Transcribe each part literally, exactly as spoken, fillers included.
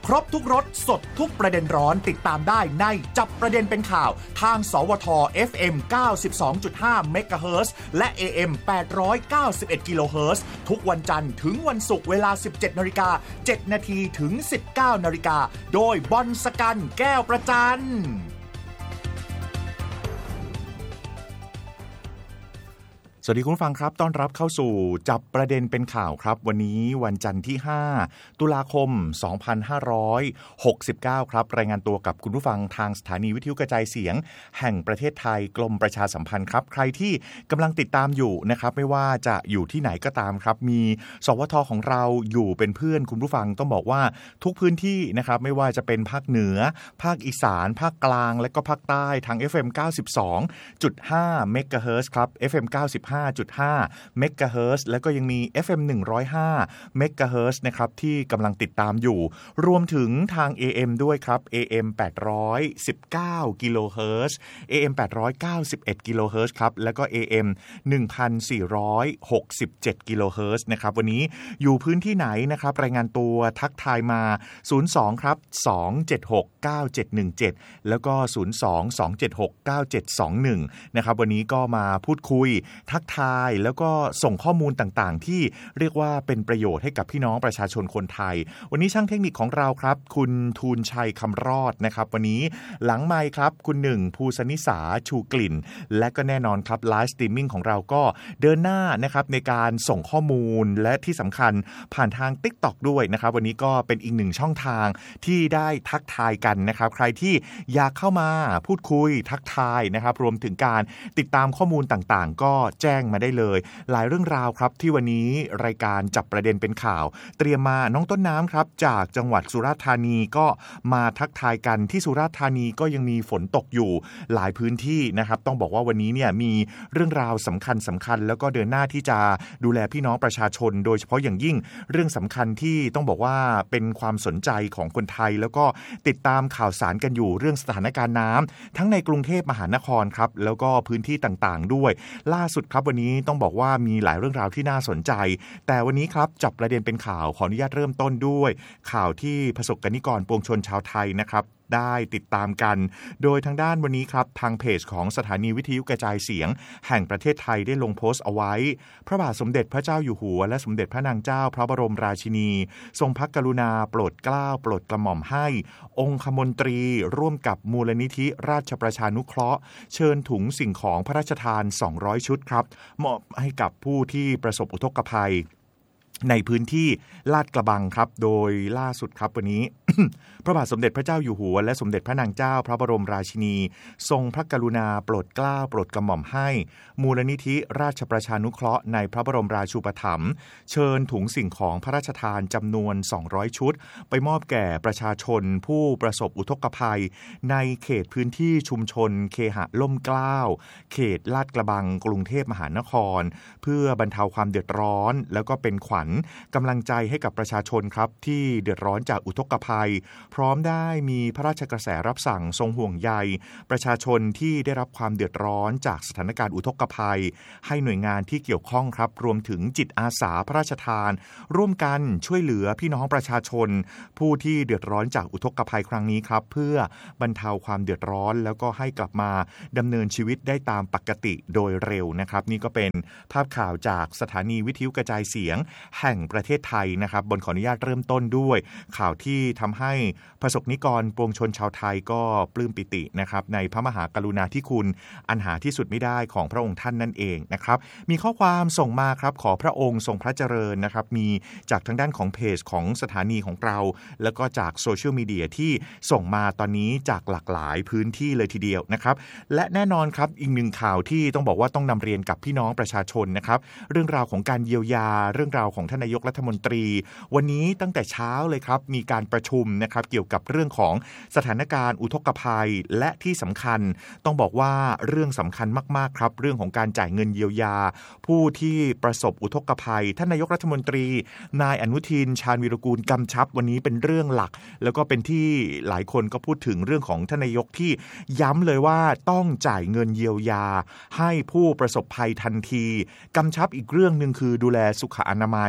ครบทุกรสสดทุกประเด็นร้อนติดตามได้ในจับประเด็นเป็นข่าวทางสวท เอฟ เอ็ม เก้าสิบสองจุดห้า เมกะเฮิรตซ์และ เอ เอ็ม แปดร้อยเก้าสิบเอ็ด กิโลเฮิรตซ์ทุกวันจันทร์ถึงวันศุกร์เวลา สิบเจ็ดนาฬิกาเจ็ดนาทีถึง สิบเก้านาฬิกาโดยบอลสกันแก้วประจันสวัสดีคุณผู้ฟังครับต้อนรับเข้าสู่จับประเด็นเป็นข่าวครับวันนี้วันจันทร์ที่ห้าตุลาคมสองพันห้าร้อยหกสิบเก้าครับรายงานตัวกับคุณผู้ฟังทางสถานีวิทยุกระจายเสียงแห่งประเทศไทยกรมประชาสัมพันธ์ครับใครที่กำลังติดตามอยู่นะครับไม่ว่าจะอยู่ที่ไหนก็ตามครับมีสวทของเราอยู่เป็นเพื่อนคุณผู้ฟังต้องบอกว่าทุกพื้นที่นะครับไม่ว่าจะเป็นภาคเหนือภาคอีสานภาคกลางและก็ภาคใต้ทาง เอฟ เอ็ม เก้าสิบสองจุดห้า เมกะเฮิรตซ์ครับ เอฟ เอ็ม เก้าสิบห้าจุดห้า เมกะเฮิรตซ์แล้วก็ยังมี เอฟ เอ็ม หนึ่งร้อยห้า เมกะเฮิรตซ์นะครับที่กำลังติดตามอยู่รวมถึงทาง เอ เอ็ม ด้วยครับ เอ เอ็ม แปดร้อยสิบเก้า กิโลเฮิรตซ์ เอ เอ็ม แปดร้อยเก้าสิบเอ็ด กิโลเฮิรตซ์ครับแล้วก็ เอ เอ็ม หนึ่งพันสี่ร้อยหกสิบเจ็ด กิโลเฮิรตซ์นะครับวันนี้อยู่พื้นที่ไหนนะครับรายงานตัวทักทายมาศูนย์ สองครับสอง เจ็ด หก เก้า เจ็ด หนึ่ง เจ็ดแล้วก็ศูนย์ สอง สอง เจ็ด หก เก้า เจ็ด สอง หนึ่งนะครับวันนี้ก็มาพูดคุยทักทายแล้วก็ส่งข้อมูลต่างๆที่เรียกว่าเป็นประโยชน์ให้กับพี่น้องประชาชนคนไทยวันนี้ช่างเทคนิคของเราครับคุณทูลชัยคำรอดนะครับวันนี้หลังไมค์ครับคุณหนึ่งภูสนิสาชูกลิ่นและก็แน่นอนครับไลฟ์สตรีมมิ่งของเราก็เดินหน้านะครับในการส่งข้อมูลและที่สำคัญผ่านทาง TikTok ด้วยนะครับวันนี้ก็เป็นอีกหนึ่งช่องทางที่ได้ทักทายกันนะครับใครที่อยากเข้ามาพูดคุยทักทายนะครับรวมถึงการติดตามข้อมูลต่างๆก็แจ้งมาได้เลยหลายเรื่องราวครับที่วันนี้รายการจับประเด็นเป็นข่าวเตรียมมาน้องต้นน้ำครับจากจังหวัดสุราษฎร์ธานีก็มาทักทายกันที่สุราษฎร์ธานีก็ยังมีฝนตกอยู่หลายพื้นที่นะครับต้องบอกว่าวันนี้เนี่ยมีเรื่องราวสำคัญสำคัญแล้วก็เดินหน้าที่จะดูแลพี่น้องประชาชนโดยเฉพาะอย่างยิ่งเรื่องสำคัญที่ต้องบอกว่าเป็นความสนใจของคนไทยแล้วก็ติดตามข่าวสารกันอยู่เรื่องสถานการณ์น้ำทั้งในกรุงเทพมหานครครับแล้วก็พื้นที่ต่างๆด้วยล่าสุดครับวันนี้ต้องบอกว่ามีหลายเรื่องราวที่น่าสนใจแต่วันนี้ครับจับประเด็นเป็นข่าวขออนุญาตเริ่มต้นด้วยข่าวที่ประสบกนิกรปวงชนชาวไทยนะครับได้ติดตามกันโดยทางด้านวันนี้ครับทางเพจของสถานีวิทยุกระจายเสียงแห่งประเทศไทยได้ลงโพสต์เอาไว้พระบาทสมเด็จพระเจ้าอยู่หัวและสมเด็จพระนางเจ้าพระบรมราชินีทรงพระกรุณาโปรดเกล้าโปรดกระหม่อมให้องคมนตรีร่วมกับมูลนิธิราชประชานุเคราะห์เชิญถุงสิ่งของพระราชทานสองร้อยชุดครับมอบให้กับผู้ที่ประสบอุทกภัยในพื้นที่ลาดกระบังครับโดยล่าสุดครับวันนี้ พระบาทสมเด็จพระเจ้าอยู่หัวและสมเด็จพระนางเจ้าพระบรมราชินีทรงพระกรุณาโปรดเกล้าโปรดกระหม่อมให้มูลนิธิราชประชานุเคราะห์ในพระบรมราชูปถัมภ์เชิญถุงสิ่งของพระราชทานจำนวนสองร้อยชุดไปมอบแก่ประชาชนผู้ประสบอุทกภัยในเขตพื้นที่ชุมชนเคหะล่มเกล้าเขตลาดกระบังกรุงเทพมหานครเพื่อบรรเทาความเดือดร้อนแล้วก็เป็นขวัญกำลังใจให้กับประชาชนครับที่เดือดร้อนจากอุทกภัยพร้อมได้มีพระราชกระแสรับสั่งทรงห่วงใยประชาชนที่ได้รับความเดือดร้อนจากสถานการณ์อุทกภัยให้หน่วยงานที่เกี่ยวข้องครับรวมถึงจิตอาสาพระราชทานร่วมกันช่วยเหลือพี่น้องประชาชนผู้ที่เดือดร้อนจากอุทกภัยครั้งนี้ครับเพื่อบรรเทาความเดือดร้อนแล้วก็ให้กลับมาดำเนินชีวิตได้ตามปกติโดยเร็วนะครับนี่ก็เป็นภาพข่าวจากสถานีวิทยุกระจายเสียงแห่งประเทศไทยนะครับบนขออนุญาตเริ่มต้นด้วยข่าวที่ทำให้ประสบนิกรปวงชนชาวไทยก็ปลื้มปิตินะครับในพระมหากรุณาธิคุณอันหาที่สุดไม่ได้ของพระองค์ท่านนั่นเองนะครับมีข้อความส่งมาครับขอพระองค์ทรงพระเจริญนะครับมีจากทางด้านของเพจของสถานีของเราแล้วก็จากโซเชียลมีเดียที่ส่งมาตอนนี้จากหลากหลายพื้นที่เลยทีเดียวนะครับและแน่นอนครับอีกหนึ่งข่าวที่ต้องบอกว่าต้องนำเรียนกับพี่น้องประชาชนนะครับเรื่องราวของการเยียวยาเรื่องราวของท่านนายกรัฐมนตรีวันนี้ตั้งแต่เช้าเลยครับมีการประชุมนะครับเกี่ยวกับเรื่องของสถานการณ์อุทกภัยและที่สำคัญต้องบอกว่าเรื่องสำคัญมากๆครับเรื่องของการจ่ายเงินเยียวยาผู้ที่ประสบอุทกภัยท่านนายกรัฐมนตรีนายอนุทินชาญวีรกูลกำชับวันนี้เป็นเรื่องหลักแล้วก็เป็นที่หลายคนก็พูดถึงเรื่องของท่านนายกที่ย้ำเลยว่าต้องจ่ายเงินเยียวยาให้ผู้ประสบภัยทันทีกำชับอีกเรื่องนึงคือดูแลสุขอนามัย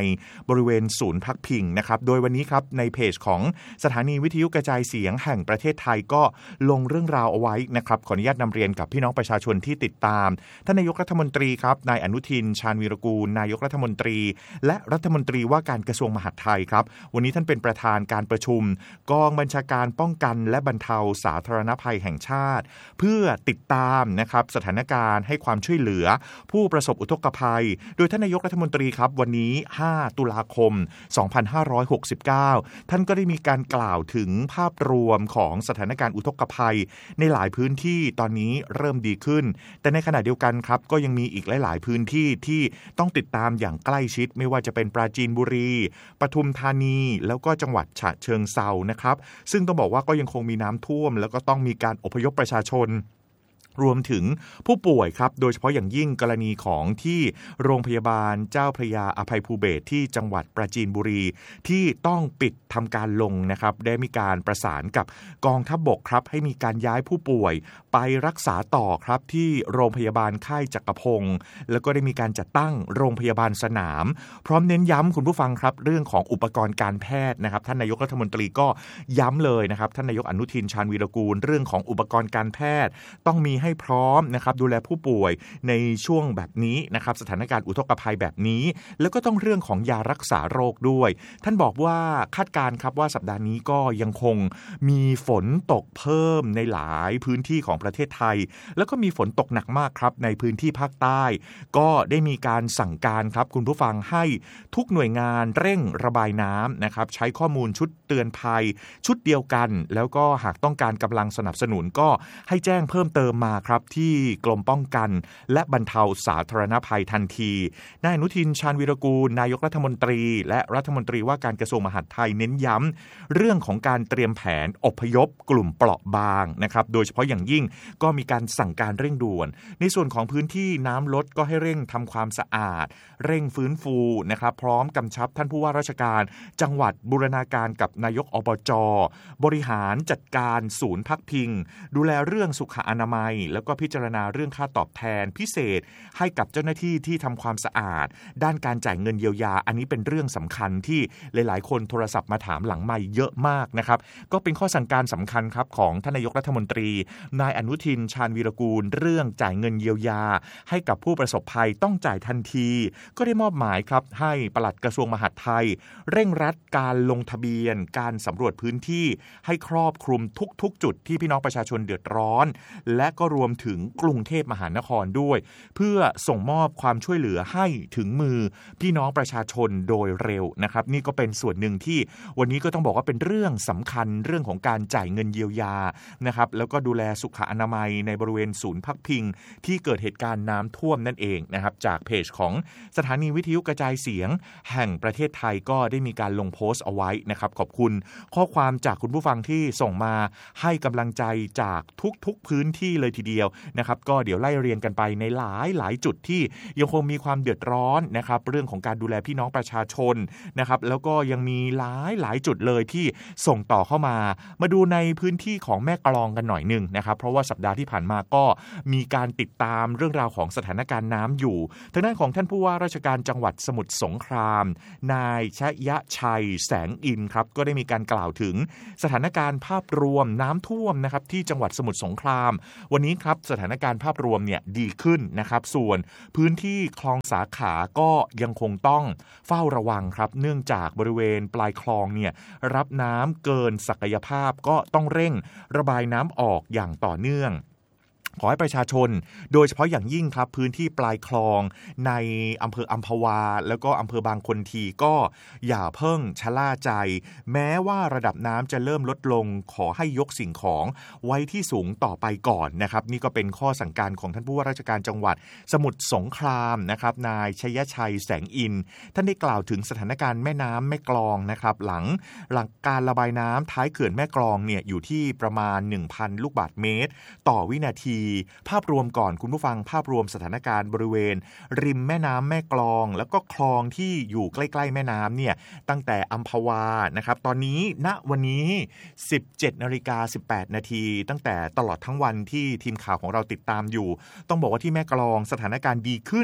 บริเวณศูนย์พักพิงนะครับโดยวันนี้ครับในเพจของสถานีวิทยุกระจายเสียงแห่งประเทศไทยก็ลงเรื่องราวเอาไว้นะครับขออนุญาตนำเรียนกับพี่น้องประชาชนที่ติดตามท่านนายกรัฐมนตรีครับนายอนุทินชาญวีรกูลนายกรัฐมนตรีและรัฐมนตรีว่าการกระทรวงมหาดไทยครับวันนี้ท่านเป็นประธานการประชุมกองบัญชาการป้องกันและบรรเทาสาธารณภัยแห่งชาติเพื่อติดตามนะครับสถานการณ์ให้ความช่วยเหลือผู้ประสบอุทกภัยโดยท่านนายกรัฐมนตรีครับวันนี้ห้าตุลาคมสองพันห้าร้อยหกสิบเก้าท่านก็ได้มีการกล่าวถึงภาพรวมของสถานการณ์อุทกภัยในหลายพื้นที่ตอนนี้เริ่มดีขึ้นแต่ในขณะเดียวกันครับก็ยังมีอีกหลายๆพื้นที่ที่ต้องติดตามอย่างใกล้ชิดไม่ว่าจะเป็นปราจีนบุรีปทุมธานีแล้วก็จังหวัดฉะเชิงเทรานะครับซึ่งต้องบอกว่าก็ยังคงมีน้ำท่วมแล้วก็ต้องมีการอพยพประชาชนรวมถึงผู้ป่วยครับโดยเฉพาะอย่างยิ่งกรณีของที่โรงพยาบาลเจ้าพระยาอภัยภูเบศรที่จังหวัดปราจีนบุรีที่ต้องปิดทำการลงนะครับได้มีการประสานกับกองทัพบกครับให้มีการย้ายผู้ป่วยไปรักษาต่อครับที่โรงพยาบาลค่ายจักรพงศ์แล้วก็ได้มีการจัดตั้งโรงพยาบาลสนามพร้อมเน้นย้ำคุณผู้ฟังครับเรื่องของอุปกรณ์การแพทย์นะครับท่านนายกรัฐมนตรีก็ย้ำเลยนะครับท่านนายกอนุทินชาญวีรกูลเรื่องของอุปกรณ์การแพทย์ต้องมีให้พร้อมนะครับดูแลผู้ป่วยในช่วงแบบนี้นะครับสถานการณ์อุทกภัยแบบนี้แล้วก็ต้องเรื่องของยารักษาโรคด้วยท่านบอกว่าคาดการณ์ครับว่าสัปดาห์นี้ก็ยังคงมีฝนตกเพิ่มในหลายพื้นที่ของประเทศไทยแล้วก็มีฝนตกหนักมากครับในพื้นที่ภาคใต้ก็ได้มีการสั่งการครับคุณผู้ฟังให้ทุกหน่วยงานเร่งระบายน้ำนะครับใช้ข้อมูลชุดเตือนภัยชุดเดียวกันแล้วก็หากต้องการกำลังสนับสนุนก็ให้แจ้งเพิ่มเติมมาครับที่กรมป้องกันและบรรเทาสาธารณภัยทันทีนายอนุทินชาญวีรกูลนายกรัฐมนตรีและรัฐมนตรีว่าการกระทรวงมหาดไทยเน้นย้ำเรื่องของการเตรียมแผนอพยพกลุ่มเปราะบางนะครับโดยเฉพาะอย่างยิ่งก็มีการสั่งการเร่งด่วนในส่วนของพื้นที่น้ำลดก็ให้เร่งทำความสะอาดเร่งฟื้นฟูนะครับพร้อมกำชับท่านผู้ว่าราชการจังหวัดบูรณาการกับนายกอบจ.บริหารจัดการศูนย์พักพิงดูแลเรื่องสุขอนามัยแล้วก็พิจารณาเรื่องค่าตอบแทนพิเศษให้กับเจ้าหน้าที่ที่ทำความสะอาดด้านการจ่ายเงินเยียวยาอันนี้เป็นเรื่องสำคัญที่หลายๆคนโทรศัพท์มาถามหลังไมค์เยอะมากนะครับก็เป็นข้อสั่งการสำคัญครับของท่านนายกรัฐมนตรีนายอนุทินชาญวีรกูลเรื่องจ่ายเงินเยียวยาให้กับผู้ประสบภัยต้องจ่ายทันทีก็ได้มอบหมายครับให้ปลัดกระทรวงมหาดไทยเร่งรัดการลงทะเบียนการสำรวจพื้นที่ให้ครอบคลุมทุกๆจุดที่พี่น้องประชาชนเดือดร้อนและก็รวมถึงกรุงเทพมหานครด้วยเพื่อส่งมอบความช่วยเหลือให้ถึงมือพี่น้องประชาชนโดยเร็วนะครับนี่ก็เป็นส่วนหนึ่งที่วันนี้ก็ต้องบอกว่าเป็นเรื่องสำคัญเรื่องของการจ่ายเงินเยียวยานะครับแล้วก็ดูแลสุขอนามัยในบริเวณศูนย์พักพิงที่เกิดเหตุการณ์น้ำท่วมนั่นเองนะครับจากเพจของสถานีวิทยุกระจายเสียงแห่งประเทศไทยก็ได้มีการลงโพสต์เอาไว้นะครับขอบคุณข้อความจากคุณผู้ฟังที่ส่งมาให้กำลังใจจากทุกๆพื้นที่เลยทีเดียวนะครับก็เดี๋ยวไล่เรียงกันไปในหลายหลายจุดที่ยังคงมีความเดือดร้อนนะครับเรื่องของการดูแลพี่น้องประชาชนนะครับแล้วก็ยังมีหลายหลายจุดเลยที่ส่งต่อเข้ามามาดูในพื้นที่ของแม่กลองกันหน่อยนึงนะครับเพราะว่าสัปดาห์ที่ผ่านมาก็มีการติดตามเรื่องราวของสถานการณ์น้ำอยู่ทางด้านของท่านผู้ว่าราชการจังหวัดสมุทรสงครามนายชยชัยแสงอินครับก็ได้มีการกล่าวถึงสถานการณ์ภาพรวมน้ำท่วมนะครับที่จังหวัดสมุทรสงครามวันนี้ครับสถานการณ์ภาพรวมเนี่ยดีขึ้นนะครับส่วนพื้นที่คลองสาขาก็ยังคงต้องเฝ้าระวังครับเนื่องจากบริเวณปลายคลองเนี่ยรับน้ำเกินศักยภาพก็ต้องเร่งระบายน้ำออกอย่างต่อเนื่องขอให้ประชาชนโดยเฉพาะอย่างยิ่งครับพื้นที่ปลายคลองในอำเภออัมพวาแล้วก็อำเภอบางคนทีก็อย่าเพิ่งชะล่าใจแม้ว่าระดับน้ำจะเริ่มลดลงขอให้ยกสิ่งของไว้ที่สูงต่อไปก่อนนะครับนี่ก็เป็นข้อสั่งการของท่านผู้ว่าราชการจังหวัดสมุทรสงครามนะครับนายชยชัยแสงอินท่านได้กล่าวถึงสถานการณ์แม่น้ำแม่กลองนะครับหลังหลังการระบายน้ำท้ายเขื่อนแม่กลองเนี่ยอยู่ที่ประมาณ หนึ่งพัน ลูกบาศก์เมตรต่อวินาทีภาพรวมก่อนคุณผู้ฟังภาพรวมสถานการณ์บริเวณริมแม่น้ำแม่กลองแล้วก็คลองที่อยู่ใกล้ๆแม่น้ำเนี่ยตั้งแต่อัมพวานะครับตอนนี้ณวันนี้ สิบเจ็ดนาฬิกาสิบแปดนาทีตั้งแต่ตลอดทั้งวันที่ทีมข่าวของเราติดตามอยู่ต้องบอกว่าที่แม่กลองสถานการณ์ดีขึ้น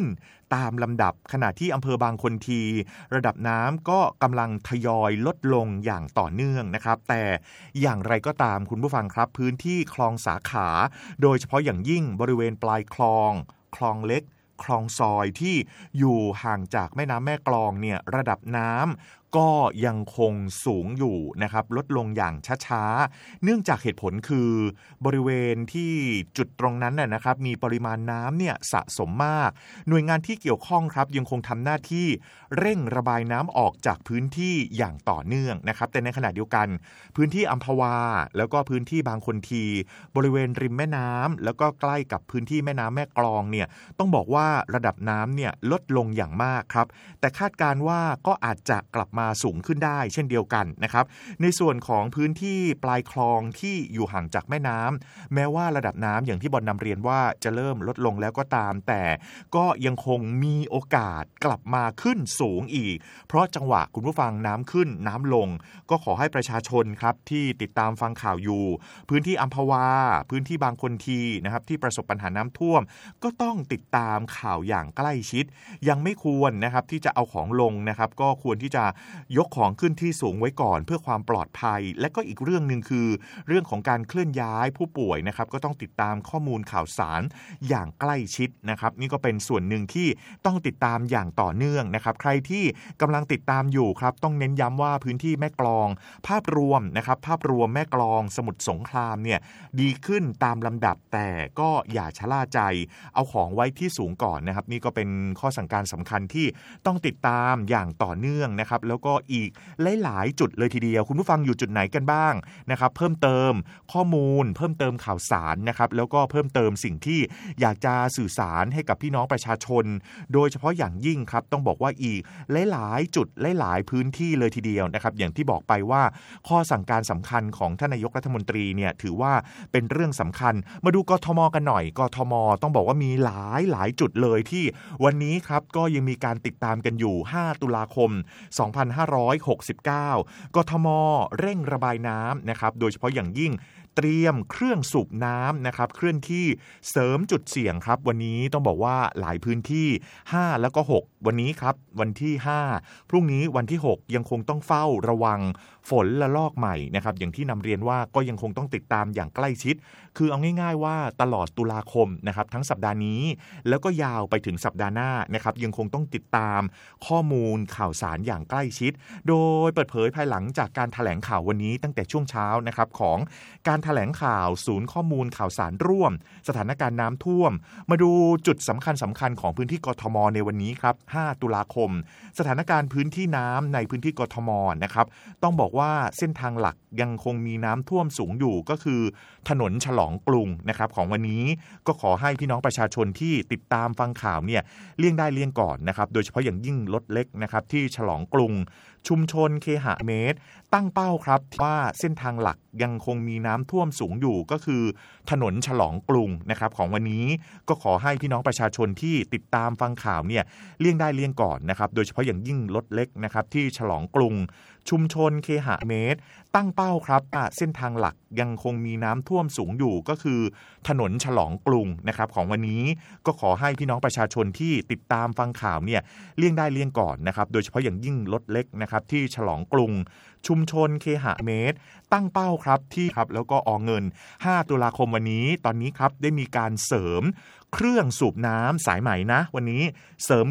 ตามลำดับขณะที่อำเภอบางคนทีระดับน้ำก็กำลังทยอยลดลงอย่างต่อเนื่องนะครับแต่อย่างไรก็ตามคุณผู้ฟังครับพื้นที่คลองสาขาโดยเฉพาะอย่างยิ่งบริเวณปลายคลองคลองเล็กคลองซอยที่อยู่ห่างจากแม่น้ำแม่กลองเนี่ยระดับน้ำก็ยังคงสูงอยู่นะครับลดลงอย่างช้าๆเนื่องจากเหตุผลคือบริเวณที่จุดตรงนั้นน่ะนะครับมีปริมาณน้ำเนี่ยสะสมมากหน่วยงานที่เกี่ยวข้องครับยังคงทำหน้าที่เร่งระบายน้ำออกจากพื้นที่อย่างต่อเนื่องนะครับแต่ในขณะเดียวกันพื้นที่อัมพวาแล้วก็พื้นที่บางคนทีบริเวณริมแม่น้ำแล้วก็ใกล้กับพื้นที่แม่น้ำแม่กลองเนี่ยต้องบอกว่าระดับน้ำเนี่ยลดลงอย่างมากครับแต่คาดการณ์ว่าก็อาจจะกลับมาสูงขึ้นได้เช่นเดียวกันนะครับในส่วนของพื้นที่ปลายคลองที่อยู่ห่างจากแม่น้ำแม้ว่าระดับน้ำอย่างที่บอลนำเรียนว่าจะเริ่มลดลงแล้วก็ตามแต่ก็ยังคงมีโอกาสกลับมาขึ้นสูงอีกเพราะจังหวะคุณผู้ฟังน้ำขึ้นน้ำลงก็ขอให้ประชาชนครับที่ติดตามฟังข่าวอยู่พื้นที่อัมพวาพื้นที่บางคนทีนะครับที่ประสบปัญหาน้ำท่วมก็ต้องติดตามข่าวอย่างใกล้ชิดยังไม่ควรนะครับที่จะเอาของลงนะครับก็ควรที่จะยกของขึ้นที่สูงไว้ก่อนเพื่อความปลอดภัยและก็อีกเรื่องนึงคือเรื่องของการเคลื่อนย้ายผู้ป่วยนะครับก็ต้องติดตามข้อมูลข่าวสารอย่างใกล้ชิดนะครับนี่ก็เป็นส่วนหนึ่งที่ต้องติดตามอย่างต่อเนื่องนะครับใครที่กำลังติดตามอยู่ครับต้องเน้นย้ำว่าพื้นที่แม่กลองภาพรวมนะครับภาพรวมแม่กลองสมุทรสงครามเนี่ยดีขึ้นตามลำดับแต่ก็อย่าชะล่าใจเอาของไว้ที่สูงก่อนนะครับนี่ก็เป็นข้อสั่งการสำคัญที่ต้องติดตามอย่างต่อเนื่องนะครับแล้วก็อีกหลายๆจุดเลยทีเดียวคุณผู้ฟังอยู่จุดไหนกันบ้างนะครับเพิ่มเติมข้อมูลเพิ่มเติมข่าวสารนะครับแล้วก็เพิ่มเติมสิ่งที่อยากจะสื่อสารให้กับพี่น้องประชาชนโดยเฉพาะอย่างยิ่งครับต้องบอกว่าอีกหลายๆจุดหลายๆพื้นที่เลยทีเดียวนะครับอย่างที่บอกไปว่าข้อสั่งการสำคัญของท่านนายกรัฐมนตรีเนี่ยถือว่าเป็นเรื่องสำคัญมาดูกทมกันหน่อยกทมต้องบอกว่ามีหลายหลายจุดเลยที่วันนี้ครับก็ยังมีการติดตามกันอยู่ห้าตุลาคมสองพันห้าร้อยหกสิบเก้ากทมเร่งระบายน้ำนะครับโดยเฉพาะอย่างยิ่งเตรียมเครื่องสูบน้ำนะครับเคลื่อนที่เสริมจุดเสี่ยงครับวันนี้ต้องบอกว่าหลายพื้นที่ห้าแล้วก็หกวันนี้ครับวันที่ห้าพรุ่งนี้วันที่หกยังคงต้องเฝ้าระวังฝนละลอกใหม่นะครับอย่างที่นำเรียนว่าก็ยังคงต้องติดตามอย่างใกล้ชิดคือเอาง่ายๆว่าตลอดตุลาคมนะครับทั้งสัปดาห์นี้แล้วก็ยาวไปถึงสัปดาห์หน้านะครับยังคงต้องติดตามข้อมูลข่าวสารอย่างใกล้ชิดโดยเปิดเผยภายหลังจากการแถลงข่าววันนี้ตั้งแต่ช่วงเช้านะครับของการแถลงข่าวศูนย์ข้อมูลข่าวสารร่วมสถานการณ์น้ำท่วมมาดูจุดสำคัญสำคัญของพื้นที่กทมในวันนี้ครับห้าตุลาคมสถานการณ์พื้นที่น้ำในพื้นที่กทมนะครับต้องบอกว่าเส้นทางหลักยังคงมีน้ำท่วมสูงอยู่ก็คือถนนฉลองกรุงนะครับของวันนี้ก็ขอให้พี่น้องประชาชนที่ติดตามฟังข่าวเนี่ยเลี่ยงได้เลี่ยงก่อนนะครับโดยเฉพาะอย่างยิ่งรถเล็กนะครับที่ฉลองกรุงชุมชนเคหะเมตรตั้งเป้าครับว่าเส้นทางหลักยังคงมีน้ำท่วมสูงอยู่ก็คือถนนฉลองกรุงนะครับของวันนี้ก็ขอให้พี่น้องประชาชนที่ติดตามฟังข่าวเนี่ยเลี่ยงได้เลี่ยงก่อนนะครับโดยเฉพาะอย่างยิ่งรถเล็กนะครับที่ฉลองกรุงชุมชนเคหะเมตรตั้งเป้าครับเส้นทางหลักยังคงมีน้ำท่วมสูงอยู่ก็คือถนนฉลองกรุงนะครับของวันนี้ก็ขอให้พี่น้องประชาชนที่ติดตามฟังข่าวเนี่ยเลี่ยงได้เลี่ยงก่อนนะครับโดยเฉพาะอย่างยิ่งรถเล็กนะครับที่ฉลองกรุงชุมชนเคหะเมตรตั้งเป้าครับที่ครับแล้วก็ออกเงินห้าตุลาคมวันนี้ตอนนี้ครับได้มีการเสริมเครื่องสูบน้ำสายใหม่นะวันนี้เสริม